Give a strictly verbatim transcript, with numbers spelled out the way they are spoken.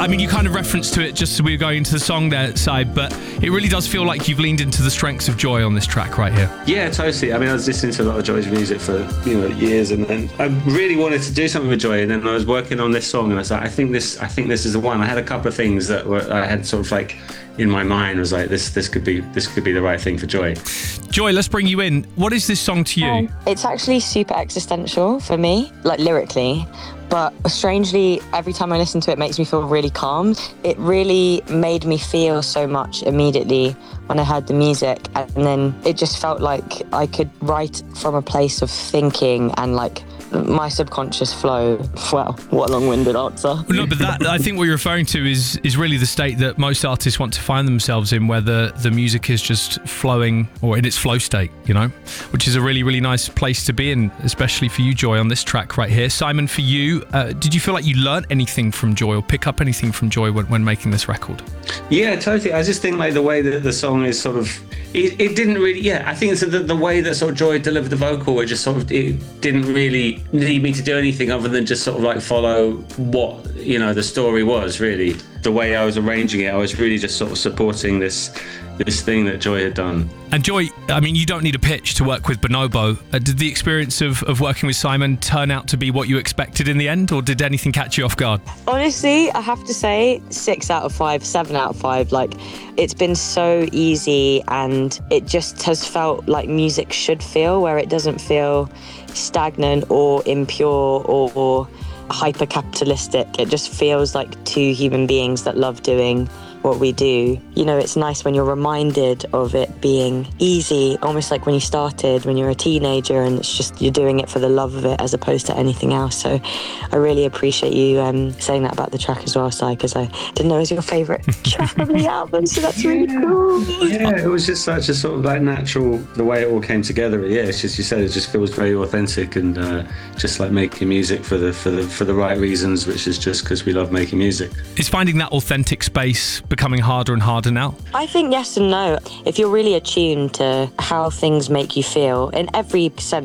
I mean, you kind of referenced to it just as we were going into the song there, side, but it really does feel like you've leaned into the strengths of Joy on this track right here. Yeah, totally. I mean, I was listening to a lot of Joy's music for, you know, years, and then I really wanted to do something with Joy, and then I was working on this song, and I was like, I think this, I think this is the one. I had a couple of things that were, I had sort of like in my mind, was like, this, this could be, this could be the right thing for Joy. Joy, let's bring you in. What is this song to you? Um, it's actually super existential for me, like lyrically. But strangely, every time I listen to it, it makes me feel really calm. It really made me feel so much immediately when I heard the music. And then it just felt like I could write from a place of thinking and like my subconscious flow. Well, what a long-winded answer. No, but that, I think what you're referring to is is really the state that most artists want to find themselves in, where the, the music is just flowing, or in its flow state, you know, which is a really, really nice place to be in, especially for you, Joy, on this track right here. Simon, for you, uh, did you feel like you learnt anything from Joy or pick up anything from Joy when, when making this record? Yeah, totally. I just think like the way that the song is sort of, it, it didn't really, yeah, I think it's the, the way that sort of Joy delivered the vocal, it just sort of, it didn't really need me to do anything other than just sort of like follow what, you know, the story was really. The way I was arranging it, I was really just sort of supporting this this thing that Joy had done. And Joy, I mean, you don't need a pitch to work with Bonobo. Uh, did the experience of, of working with Simon turn out to be what you expected in the end, or did anything catch you off guard? Honestly, I have to say six out of five, seven out of five. Like, it's been so easy, and it just has felt like music should feel, where it doesn't feel stagnant or impure or, or hyper capitalistic. It just feels like two human beings that love doing what we do. You know, it's nice when you're reminded of it being easy, almost like when you started when you're a teenager, and it's just you're doing it for the love of it as opposed to anything else. So I really appreciate you um, saying that about the track as well, Si, because I didn't know it was your favourite track of the album, so that's really cool. Yeah, it was just such a sort of like natural, the way it all came together. Yeah, it's just, you said, it just feels very authentic, and uh, just like making music for the for the for the right reasons, which is just because we love making music. Is finding that authentic space becoming harder and harder now? I think yes and no. If you're really attuned to how things make you feel in every sense